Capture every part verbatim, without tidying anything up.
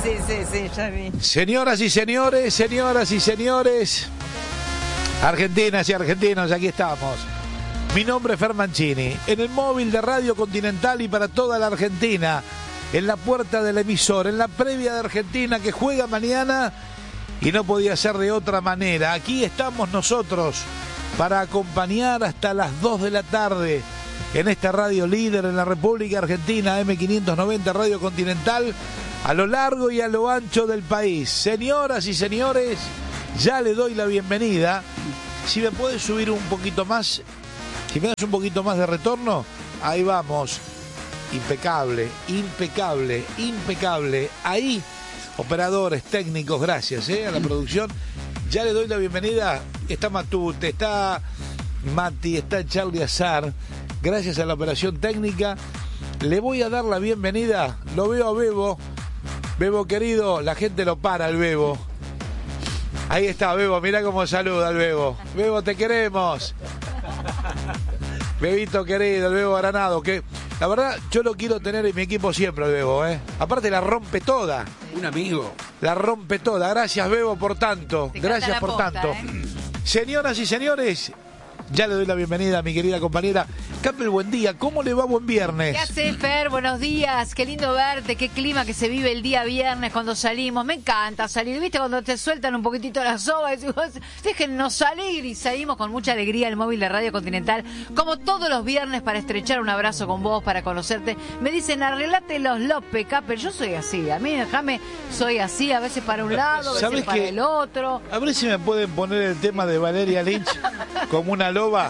sí, sí, sí, ya vi. Señoras y señores, señoras y señores, argentinas y argentinos, aquí estamos. Mi nombre es Fer Mancini, en el móvil de Radio Continental y para toda la Argentina, en la puerta del emisor, en la previa de Argentina que juega mañana y no podía ser de otra manera. Aquí estamos nosotros para acompañar hasta las dos de la tarde en esta radio líder en la República Argentina, M quinientos noventa Radio Continental, a lo largo y a lo ancho del país. Señoras y señores, ya le doy la bienvenida. Si me puedes subir un poquito más, si me das un poquito más de retorno, ahí vamos. Impecable, impecable, impecable. Ahí, operadores, técnicos, gracias eh, a la producción. Ya le doy la bienvenida. Está Matute, está Mati, está Charlie Azar. Gracias a la operación técnica. Le voy a dar la bienvenida. Lo veo a Bebo. Bebo querido, la gente lo para al Bebo. Ahí está Bebo, mirá cómo saluda al Bebo. Bebo, te queremos. Bebito querido, el Bebo Aranado, que la verdad yo lo quiero tener en mi equipo siempre, el Bebo, ¿eh? Aparte la rompe toda. Un amigo. La rompe toda. Gracias, Bebo, por tanto. Te Gracias por posta, tanto. ¿eh? Señoras y señores, ya le doy la bienvenida a mi querida compañera Capel. Buen día, ¿cómo le va? Buen viernes. ¿Qué haces, Fer? Buenos días, qué lindo verte, qué clima que se vive el día viernes cuando salimos. Me encanta salir, ¿viste? Cuando te sueltan un poquitito la soga, y decimos, déjennos salir, y salimos con mucha alegría el móvil de Radio Continental, como todos los viernes, para estrechar un abrazo con vos, para conocerte. Me dicen, arreglate los López, Capel. Yo soy así, a mí, déjame, soy así, a veces para un lado, a veces para el otro. A ver si me pueden poner el tema de Valeria Lynch como una loba.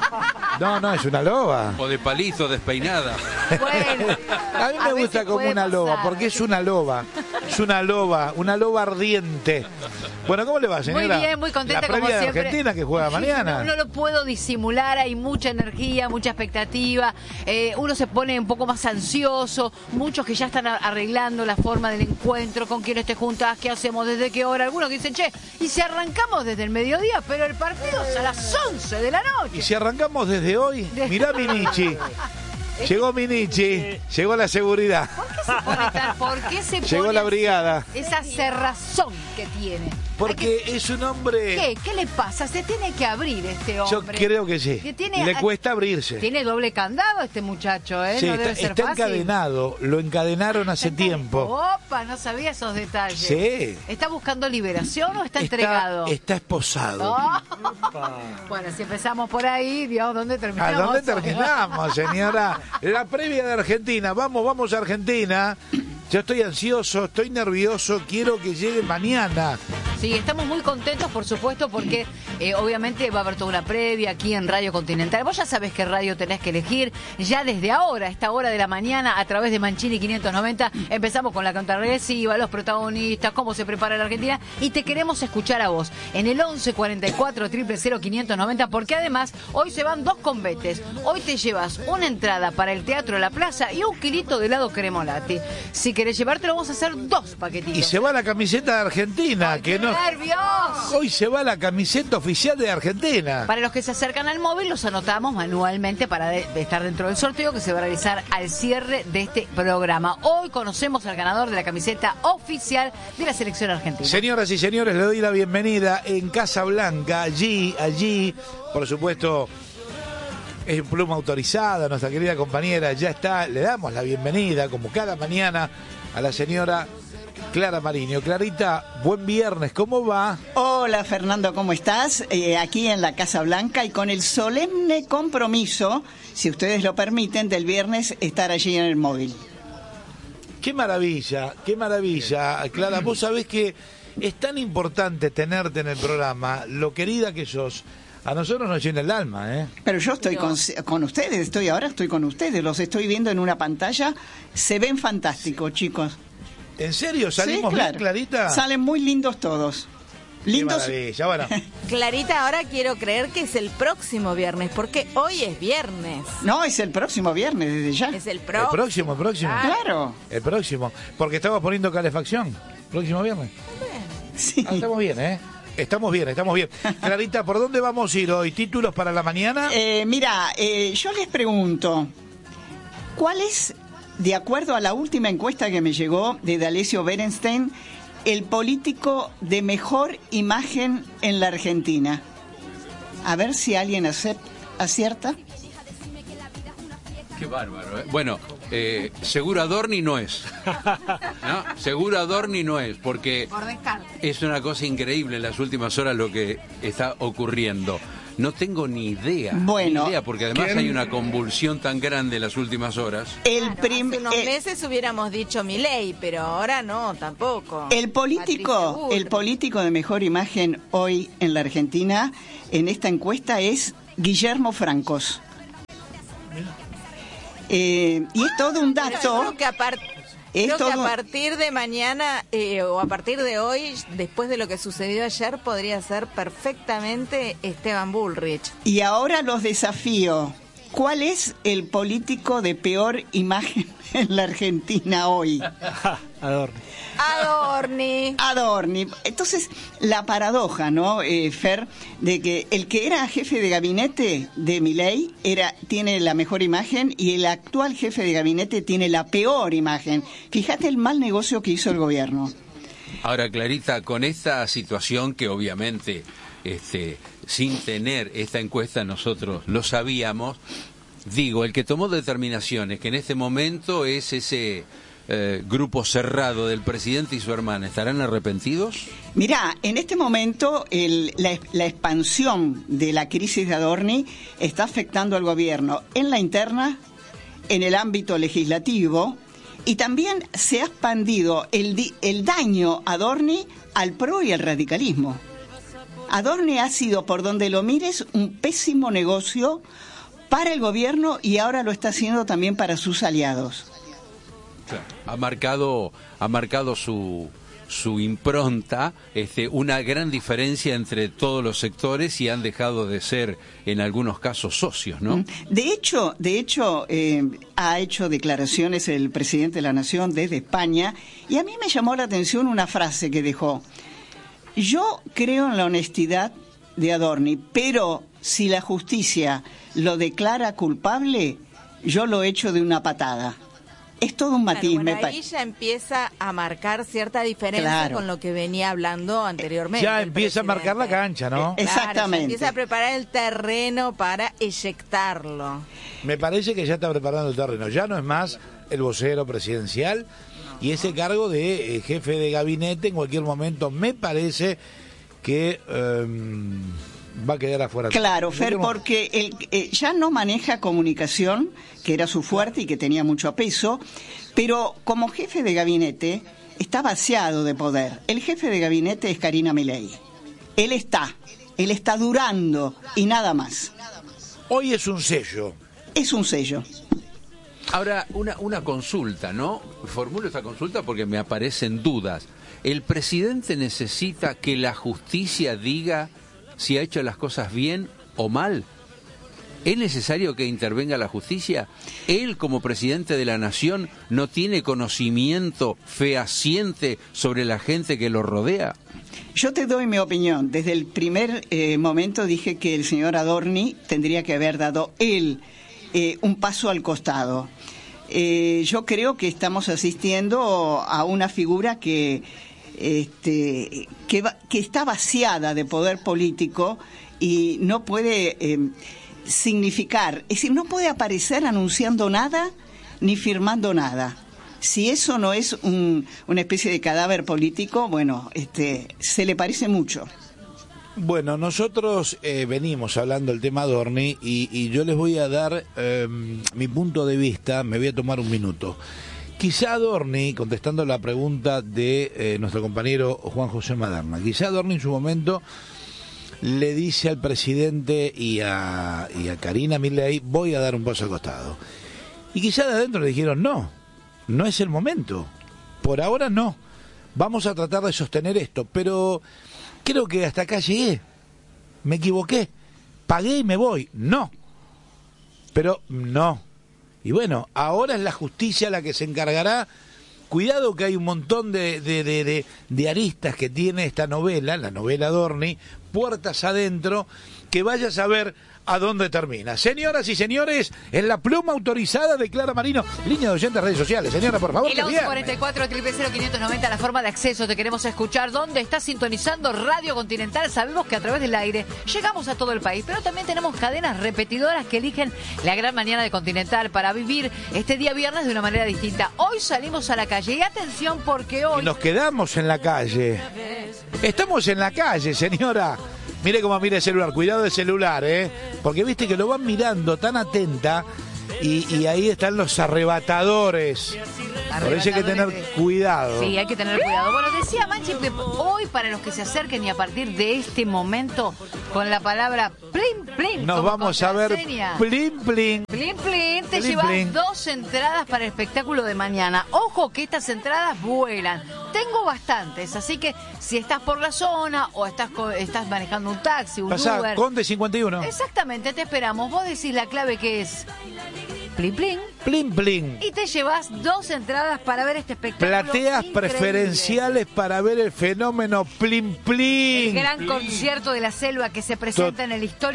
No, no, es una loba. O de palizo despeinada. Bueno, a mí me a gusta como puede una pasar. loba, porque es una loba. Es una loba, una loba ardiente. Bueno, ¿cómo le va, señora? Muy bien, muy contenta La previa como de siempre. Argentina que juega mañana. No, no lo puedo disimular, hay mucha energía, mucha expectativa. Eh, uno se pone un poco más ansioso, muchos que ya están arreglando la forma del encuentro, con quiénes te juntas, qué hacemos, desde qué hora. Algunos que dicen, che, y si arrancamos desde el mediodía, pero el partido es a las once de la noche. Y si arrancamos desde hoy, mirá Minichi. Llegó Minichi, llegó la seguridad. ¿Por qué se pone tan, por qué se Llegó pone la así? brigada. Esa cerrazón que tiene. Porque Hay que- es un hombre... ¿Qué? ¿Qué le pasa? Se tiene que abrir este Yo hombre. creo que sí. Que tiene- Le cuesta abrirse. Tiene doble candado este muchacho, ¿eh? Sí, no está, debe ser está fácil. encadenado, lo encadenaron hace tiempo. Opa, no sabía esos detalles. Sí. ¿Está buscando liberación o está, Está, entregado? está esposado. Oh. Bueno, si empezamos por ahí, Dios, ¿dónde ¿A terminamos? dónde terminamos, señora? La previa de Argentina. Vamos, vamos a Argentina. Yo estoy ansioso, estoy nervioso, quiero que llegue mañana. Sí, estamos muy contentos, por supuesto, porque eh, obviamente va a haber toda una previa aquí en Radio Continental. Vos ya sabés qué radio tenés que elegir. Ya desde ahora, a esta hora de la mañana, a través de Mancini quinientos noventa, empezamos con la contrarregresiva, los protagonistas, cómo se prepara la Argentina, y te queremos escuchar a vos en el once cuarenta y cuatro, cero cero cero, quinientos noventa, porque además hoy se van dos combetes. Hoy te llevas una entrada para el Teatro de la Plaza y un kilito de helado cremolati. Si querés llevártelo, vamos a hacer dos paquetitos. Y se va la camiseta de Argentina, Ay, que qué no... nervios! Hoy se va la camiseta oficial de Argentina. Para los que se acercan al móvil, los anotamos manualmente para de, de estar dentro del sorteo que se va a realizar al cierre de este programa. Hoy conocemos al ganador de la camiseta oficial de la selección argentina. Señoras y señores, le doy la bienvenida en Casa Blanca, allí, allí, por supuesto, es pluma autorizada, nuestra querida compañera ya está, le damos la bienvenida, como cada mañana, a la señora Clara Mariño. Clarita, buen viernes, ¿cómo va? Hola Fernando, ¿cómo estás? Eh, aquí en la Casa Blanca y con el solemne compromiso, si ustedes lo permiten, del viernes estar allí en el móvil. Qué maravilla, qué maravilla, Clara. Vos sabés que es tan importante tenerte en el programa, lo querida que sos. A nosotros nos llena el alma, ¿eh? Pero yo estoy con, con ustedes, estoy ahora estoy con ustedes, los estoy viendo en una pantalla, se ven fantásticos, chicos. ¿En serio? ¿Salimos Sí, claro. bien, Clarita? Salen muy lindos todos. Lindos. Qué maravilla, bueno. Clarita, ahora quiero creer que es el próximo viernes, porque hoy es viernes. No, es el próximo viernes, desde ya. Es el El próximo. próximo, el próximo. Ah. Claro. El próximo. Porque estamos poniendo calefacción. Próximo viernes. Sí. Ah, estamos bien, ¿eh? Estamos bien, estamos bien. Clarita, ¿por dónde vamos a ir hoy? ¿Títulos para la mañana? Eh, mira, eh, yo les pregunto, ¿cuál es de acuerdo a la última encuesta que me llegó de D'Alessio Berenstein, el político de mejor imagen en la Argentina. A ver si alguien acept- acierta. Qué bárbaro, ¿eh? Bueno, eh, seguro Adorni no es. ¿No? Seguro Adorni no es, porque Por descarte. es una cosa increíble en las últimas horas lo que está ocurriendo. No tengo ni idea, Bueno, ni idea, porque además ¿quién? hay una convulsión tan grande en las últimas horas. El, Claro, prim- hace unos eh, meses hubiéramos dicho Milei, pero ahora no, tampoco. el político, Patricia Bullrich. el político de mejor imagen hoy en la Argentina, en esta encuesta, es Guillermo Francos. Eh, y es todo un Bueno, yo dato. creo que a, par- Es creo que a todo- partir de mañana eh, o a partir de hoy, después de lo que sucedió ayer, podría ser perfectamente Esteban Bullrich. Y ahora los desafío. ¿Cuál es el político de peor imagen en la Argentina hoy? Adorno. Adorni. Adorni. Entonces, la paradoja, ¿no, eh, Fer? De que el que era jefe de gabinete de Milei era, tiene la mejor imagen y el actual jefe de gabinete tiene la peor imagen. Fíjate el mal negocio que hizo el gobierno. Ahora, Clarita, con esta situación que obviamente, este, sin tener esta encuesta nosotros lo sabíamos, digo, el que tomó determinaciones, que en este momento es ese eh, grupo cerrado del presidente y su hermana, ¿estarán arrepentidos? Mirá, en este momento el- la, la expansión de la crisis de Adorni está afectando al gobierno en la interna, en el ámbito legislativo, y también se ha expandido el, di- el daño a Adorni al P R O y al radicalismo. Adorni ha sido, por donde lo mires, un pésimo negocio para el gobierno y ahora lo está haciendo también para sus aliados. Ha marcado, ha marcado su, su impronta, este, una gran diferencia entre todos los sectores y han dejado de ser, en algunos casos, socios, ¿no? De hecho, de hecho eh, ha hecho declaraciones el presidente de la Nación desde España y a mí me llamó la atención una frase que dejó. Yo creo en la honestidad de Adorni, pero si la justicia lo declara culpable, yo lo echo de una patada. Es todo un Claro, matiz, bueno, me ahí parece. ya empieza a marcar cierta diferencia Claro. con lo que venía hablando anteriormente. Ya el empieza a marcar la presidente. cancha, ¿no? Eh, Exactamente. Claro, ya empieza a preparar el terreno para eyectarlo. Me parece que ya está preparando el terreno. Ya no es más el vocero presidencial y ese cargo de eh, jefe de gabinete en cualquier momento me parece que eh, va a quedar afuera. Claro, En Fer, cualquier momento. porque él eh, ya no maneja comunicación, que era su fuerte y que tenía mucho peso, pero como jefe de gabinete está vaciado de poder. El jefe de gabinete es Karina Milei. Él está, él está durando y nada más. Hoy es un sello. Es un sello. Ahora, una, una consulta, ¿no? Formulo esta consulta porque me aparecen dudas. ¿El presidente necesita que la justicia diga si ha hecho las cosas bien o mal? ¿Es necesario que intervenga la justicia? ¿Él, como presidente de la nación, no tiene conocimiento fehaciente sobre la gente que lo rodea? Yo te doy mi opinión. Desde el primer eh, momento dije que el señor Adorni tendría que haber dado él eh, un paso al costado. Eh, yo creo que estamos asistiendo a una figura que, este, que, va- que está vaciada de poder político y no puede eh, significar, es decir, no puede aparecer anunciando nada ni firmando nada. Si eso no es un, una especie de cadáver político, bueno, este, se le parece mucho. Bueno, nosotros eh, venimos hablando del tema Adorni y, y yo les voy a dar eh, mi punto de vista, me voy a tomar un minuto. Quizá Adorni, contestando la pregunta de eh, nuestro compañero Juan José Maderna, quizá Adorni en su momento le dice al presidente y a, y a Karina Milei, voy a dar un paso al costado. Y quizá de adentro le dijeron, no, no es el momento, por ahora no, vamos a tratar de sostener esto, pero creo que hasta acá llegué, me equivoqué, pagué y me voy, no, pero no. Y bueno, ahora es la justicia la que se encargará. Cuidado que hay un montón de, de, de, de, de aristas que tiene esta novela, la novela Adorni, puertas adentro, que vaya a saber a dónde termina. Señoras y señores, en la pluma autorizada de Clara Marino, línea de oyentes redes sociales. Señora, por favor. El once cuarenta y cuatro, cero cero quinientos noventa, la forma de acceso, te queremos escuchar. ¿Dónde estás sintonizando Radio Continental? Sabemos que a través del aire llegamos a todo el país, pero también tenemos cadenas repetidoras que eligen la gran mañana de Continental para vivir este día viernes de una manera distinta. Hoy salimos a la calle y atención porque hoy... Y nos quedamos en la calle. Estamos en la calle, señora. Mire cómo mira el celular, cuidado del celular, ¿eh? Porque viste que lo van mirando tan atenta y, y ahí están los arrebatadores. Por eso hay que tener cuidado. Sí, hay que tener cuidado. Bueno, decía Manchi que hoy, para los que se acerquen y a partir de este momento, con la palabra plin, plin, nos vamos a ver plin, plin. Plin, plin, te Plin, llevas plin. dos entradas para el espectáculo de mañana. Ojo que estas entradas vuelan. Tengo bastantes, así que si estás por la zona o estás, co- estás manejando un taxi, un Pasá, Uber... Conde cincuenta y uno. Exactamente, te esperamos. Vos decís la clave que es plin, plin. Plin, plin. Y te llevas dos entradas para ver este espectáculo. Plateas increíble. preferenciales para ver el fenómeno plin, plin. El gran concierto de la selva que se presenta Tot- en el histórico